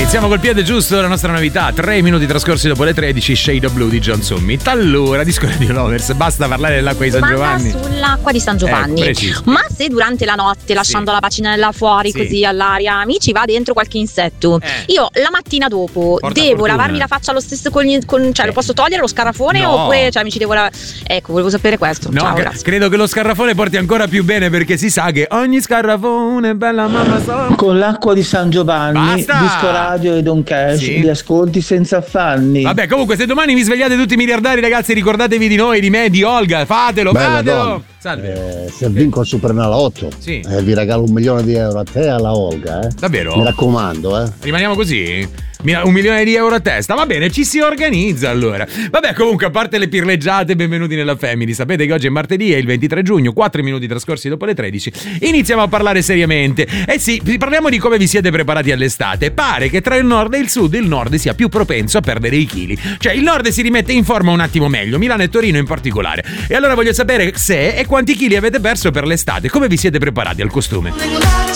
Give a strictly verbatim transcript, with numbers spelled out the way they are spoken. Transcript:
Iniziamo col piede giusto, la nostra novità. Tre minuti trascorsi dopo le tredici, Shade of Blue di John Summit. Allora, Disco Radio Lovers, basta parlare dell'acqua di San Giovanni. Sull'acqua di San Giovanni. Ecco, ma se durante la notte, lasciando sì. la bacinella fuori sì. così all'aria, mi ci va dentro qualche insetto, eh. io la mattina dopo Porta devo fortuna. lavarmi la faccia lo stesso con, gli, con cioè eh. lo posso togliere lo scarafone no. oppure cioè mi ci devo lavare. Ecco, volevo sapere questo. No, Ciao, c- grazie. credo che lo scarafone porti ancora più bene, perché si sa che ogni scarafone bella mamma so. Con l'acqua di San Giovanni, Basta. Disco Radio e Don Cash, sì. li ascolti senza affanni. Vabbè, comunque se domani vi svegliate tutti miliardari, ragazzi, ricordatevi di noi, di me, di Olga, fatelo, Bella fatelo. donna. Salve. Eh, se vinco il Superenalotto, sì. eh, vi regalo un milione di euro a te e alla Olga, eh. Davvero? Mi raccomando, eh. Rimaniamo così? Un milione di euro a testa, va bene, ci si organizza allora. Vabbè, comunque, a parte le pirleggiate, benvenuti nella Family. Sapete che oggi è martedì, è il ventitré giugno, quattro minuti trascorsi dopo le tredici. Iniziamo a parlare seriamente. Eh sì, parliamo di come vi siete preparati all'estate. Pare che tra il nord e il sud il nord sia più propenso a perdere i chili. Cioè il nord si rimette in forma un attimo meglio, Milano e Torino in particolare. E allora voglio sapere se e quanti chili avete perso per l'estate. Come vi siete preparati al costume?